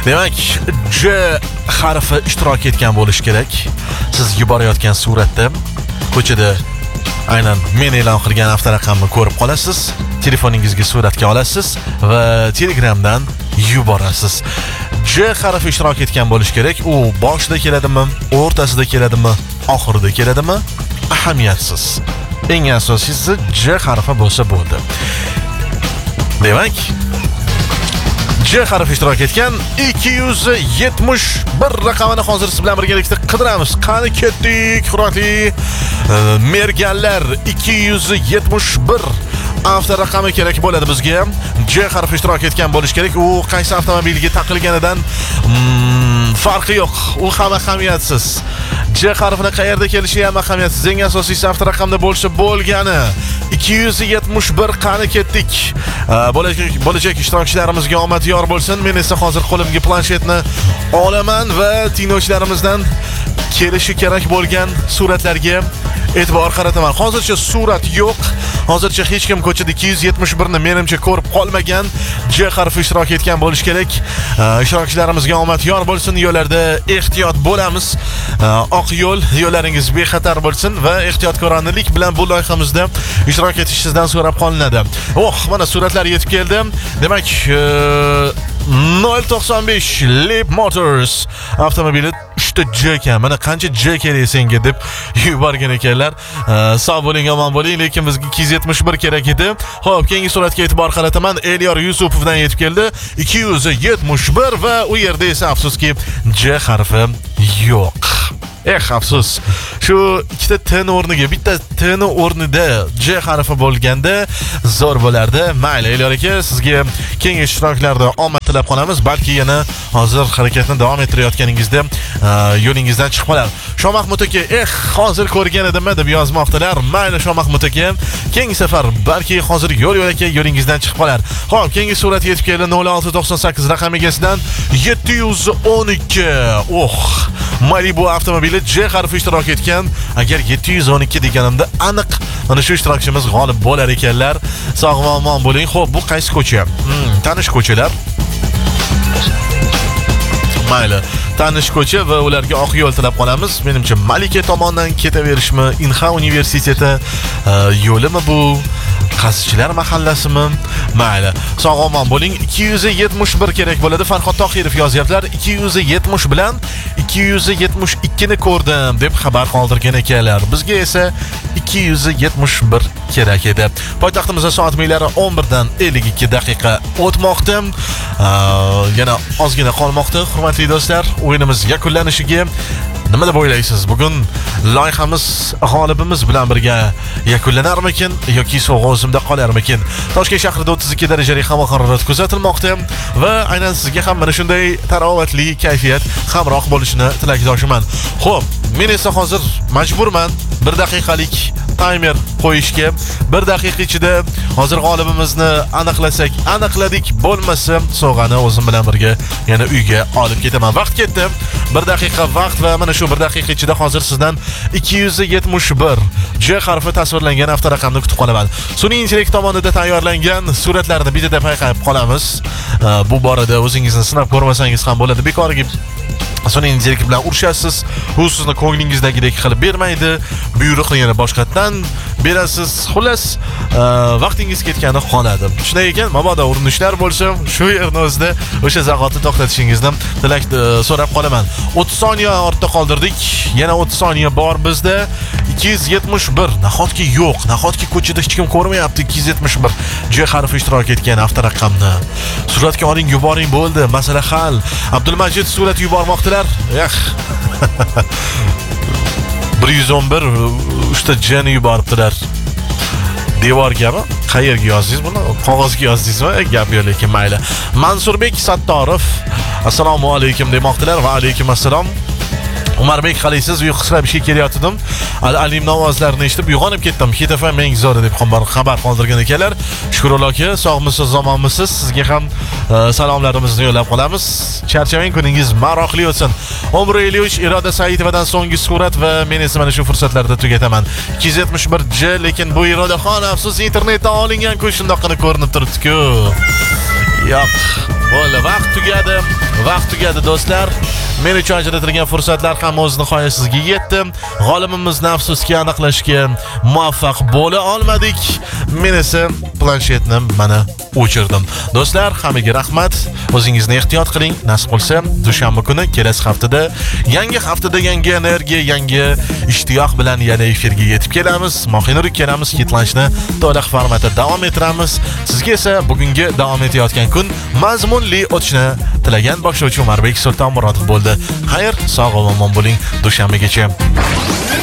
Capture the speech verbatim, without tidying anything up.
Demak, J harfi ishtirok etgan bo'lish kerak. Siz yuborayotgan suratda ko'chada aynan men e'lon qilgan avtoraqamni ko'rib qolasiz, telefoningizga suratga olasiz va Telegramdan yuborasiz. J harfi ishtirok etgan bo'lish kerak. U boshida keladimi, o'rtasida keladimi, oxirida keladimi? Ahamiyatsiz. Eng asosiysi J harfi bo'lsa bo'ldi. Demak, J harfi ishtirok etgan ikki yuz yetmish bir raqamini hozir siz bilan birgalikda qidiramiz. Qani ketdik, hurmatli merganlar. ikki yuz yetmish bir avtoraqami kerak bo'ladi bizga. J harfi ishtirok etgan bo'lish kerak. U qaysi avtomobilga taqilganidan hmm, farqi yo'q. U ham ahamiyatsiz. J harfini qayerda kelishi ham ahamiyatsiz. Eng asosiysi avtoraqamda bo'lsa bo'lgani. ikki yuz yetmish bir qani ketdik. Bo'lajak bo'lajak ishtirokchilarimizga omad yor bo'lsin. Men esa hozir qo'limga planshetni olaman va tinglovchilarimizdan kelishi kerak bo'lgan suratlarga e'tibor qarataman. Hozircha surat yo'q. Hozircha hech kim ko'chada ikki yuz yetmish bir ni menimcha ko'rib qolmagan. J harfi ishtirok etgan bo'lish kerak. Ishtirokchilarimizga omad yor bo'lsin. Yo'llarda ehtiyot bo'lamiz. Oq yo'l, yo'llaringiz bexatar bo'lsin va ehtiyotkorlik bilan bu loyihamizda ishtirok etishingizdan so'rab qolinadi. Oh, mana suratlar yetib keldi. Demak, nol to'qson besh Leap Motors avtomobili uchta J ekan. Mana qancha J kerak senga deb yuborgan ekanlar. Sog' bo'ling, omon bo'ling, lekin bizga ikki yuz yetmish bir kerak edi. Xo'p, keyingi suratga e'tibor qarataman. Elyor Yusupovdan yetib keldi. ikki yuz yetmish bir va u yerda esa afsuski J harfi yo'q. Eh, afsus. Shu ikkita T ni o'rniga bitta T ni o'rnida J harfi bo'lganda zo'r bo'lardi. Mayli, Elyor aka, sizga keyingi ishtiroklarda omad tilab qolamiz. Balki yana hozir harakatni davom ettirayotganingizda yo'lingizdan chiqib qolar. Shomahmud aka, eh, hozir ko'rgan edimmi deb yozmoqdalar. Mayli, Shomahmud aka, keyingi safar balki hozir yo'l yo'l aka yo'lingizdan chiqib qolar. Xo'p, keyingi surat yetib keldi. nol olti to'qson sakkiz raqam egasidan yetti yuz o'n ikki. Oh, Malibu avtomobili J harfi ishtirok etgan. Agar yetti yuz o'n ikki deganimda aniq mana shu ishtirokchimiz g'olib bo'lar ekanlar. Sog' va omon bo'ling. Xo'p, bu qaysi ko'cha? Hmm, tanish ko'chalar. Mayli, tanish ko'cha va ularga oq yo'l tilab qolamiz. Menimcha Malika tomondan ketaverishmi, Inha universiteti yo'limi bu? Qazchilar mahallasimi? Mayli, sog' omon bo'ling. ikki yuz yetmish bir kerak bo'ladi. Farhod Tohirov yozyaptilar. ikki yuz yetmish bilan ikki yuz yetmish ikki ni ko'rdim deb xabar qoldirgan ekanlar. Bizga esa ikki yuz yetmish bir kerak edi. Poytaxtimizda soat millari o'n bir dan ellik ikki daqiqa o'tmoqda. Yana ozgina qolmoqda, hurmatli do'stlar. O'yinimiz yakunlanishiga nima deb o'ylaysiz? Bugun loyihamiz g'olibimiz bilan birga yakunlanarmikin yoki sovg'a o'zimda qolarmikin? Toshkent shahrida o'ttiz ikki darajali havo harorati kuzatilmoqda va aynan sizga ham mana shunday tarovatli kayfiyat hamroh bo'lishini tilakdoshiman. Xo'p, men esa hozir majburman bir daqiqalik timer qo'yishga. bir daqiqa ichida hozir g'olibimizni aniqlasak, aniqladik, bo'lmasa sovg'ani o'zim bilan birga yana uyga olib ketaman. Vaqt ketdi. bir daqiqa vaqt va mana shu bir daqiqa ichida hozir sizdan ikki yuz yetmish bir J harfi tasvirlangan avtoraqamni kutib qolaman. Sun'iy intellekt tomonidan tayyorlangan suratlarni bitta payqab qolamiz. Bu borada o'zingizni sinab ko'rmasangiz ham bo'ladi. Bekoriga sun'iy intellekt bilan urishasiz. U sizni ko'nglingizdagiday qilib bermaydi. Buyruqni yana boshqatdan berasiz. Xullas, vaqtingiz ketgani qoladi. Shunday ekan, mabodo urinishlar bo'lsa, shu yerni o'zida o'sha zahoti to'xtatishingizni tilak so'rab qolaman. o'ttiz soniya ortda qoldirdik. Yana o'ttiz soniya bor bizda. ikki yuz yetmish bir. Nahotki yo'q. Nahotki ko'chada hech kim ko'rmayapti ikki yuz yetmish bir J harfi ishtirok etgan avtoraqamni. Suratga oling, yuboring, bo'ldi. Masala hal. Abdulmajid surat yubormoqdilar. Eh. bir yuz o'n bir uchta J ni yuboribdilar. Devorgami? Qayerga yozdingiz buni? Qog'ozga yozdingizmi? Gap yo'q, lekin mayli. Mansurbek Sattorov assalomu alaykum demoqdilar. Va alaykum assalom. Umarbek, qalaysiz? Uyqusirab ishga kelayotgandim. Alim ovozlarini eshitib uyg'onib ketdim. Hit F M menga zo'r deb xabar qoldirgan ekanlar. Shukrulloh aka, sog'misiz, omonmisiz? Sizga ham salomlarimizni yo'llab qolamiz. Charchamang, kuningiz maroqli o'tsin. Umr Ilyush, Iroda Saitovadan so'nggi surat va men esa mana shu fursatlarda tugataman. ikki yuz yetmish bir J, lekin bu Irodaxon afsus internetdan olingan-ku, shundoqqina ko'rinib turibdi-ku. Yo'q, Bo'ldi, vaqt tugadi. Vaqt tugadi do'stlar. Men uchun ajratilgan fursatlar ham o'z nihoyasiga yetdi. G'olibimizni afsuski aniqlashga muvaffaq bo'la olmadik. Men esa planshetni mana o'chirdim. Do'stlar, hammaga rahmat. O'zingizni ehtiyot qiling. Nasib bo'lsa, dushanba kuni kelasi haftada yangi haftada yangi energiya, yangi ishtiyoq bilan yana efirga yetib kelamiz. Mohinur kelamiz, Hitlanchni to'liq formatda davom ettiramiz. Sizga esa bugungi davom etayotgan kun mazmunli o'tishni tilagan boshlovchi Umarbek Sultonmurodov bo'ldi. Xayr, sog' va omon bo'ling. Dushanbagacha.